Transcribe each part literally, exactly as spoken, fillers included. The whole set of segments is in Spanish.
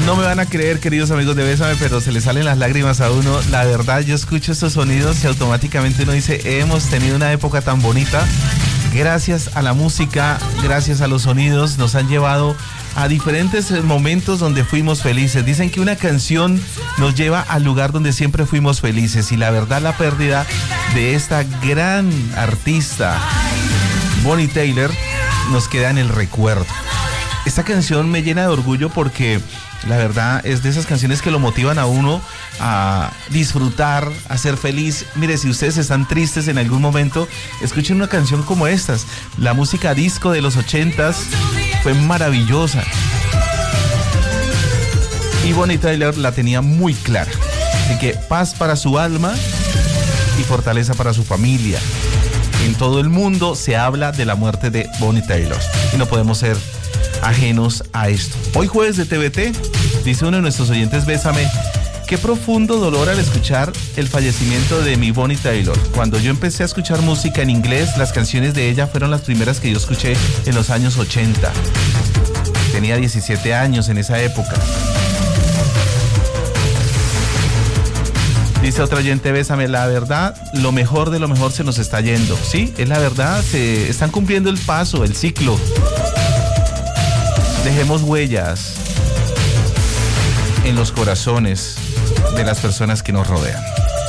No me van a creer, queridos amigos de Bésame, pero se le salen las lágrimas a uno. La verdad, yo escucho estos sonidos y automáticamente uno dice, hemos tenido una época tan bonita. Gracias a la música, gracias a los sonidos, nos han llevado a diferentes momentos donde fuimos felices. Dicen que una canción nos lleva al lugar donde siempre fuimos felices. Y la verdad, la pérdida de esta gran artista, Bonnie Tyler, nos queda en el recuerdo. Esta canción me llena de orgullo porque la verdad es de esas canciones que lo motivan a uno a disfrutar, a ser feliz. Mire, si ustedes están tristes en algún momento, escuchen una canción como estas. La música disco de los ochentas fue maravillosa. Y Bonnie Tyler la tenía muy clara. Así que paz para su alma y fortaleza para su familia. En todo el mundo se habla de la muerte de Bonnie Tyler y no podemos ser ajenos a esto. Hoy jueves de T V T, dice uno de nuestros oyentes, Bésame, qué profundo dolor al escuchar el fallecimiento de mi Bonnie Tyler. Cuando yo empecé a escuchar música en inglés, las canciones de ella fueron las primeras que yo escuché en los años ochenta. Tenía diecisiete años en esa época. Dice otra oyente, Bésame, la verdad, lo mejor de lo mejor se nos está yendo. Sí, es la verdad, se están cumpliendo el paso, el ciclo. Dejemos huellas en los corazones de las personas que nos rodean.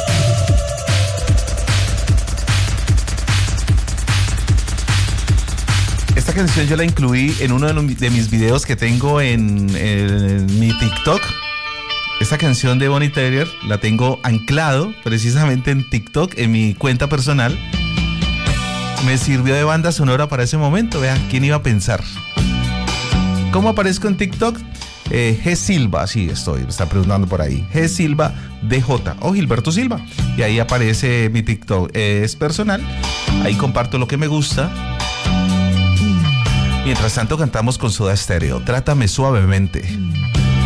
Esta canción yo la incluí en uno de, los, de mis videos que tengo en, en mi TikTok. Esta canción de Bonnie Tyler la tengo anclado precisamente en TikTok, en mi cuenta personal. Me sirvió de banda sonora para ese momento. Vean, ¿quién iba a pensar? ¿Cómo aparezco en TikTok? Eh, G Silva, sí estoy, me está preguntando por ahí. G Silva D J o Gilberto Silva. Y ahí aparece mi TikTok. Eh, es personal. Ahí comparto lo que me gusta. Mientras tanto cantamos con Soda Stereo. Trátame suavemente.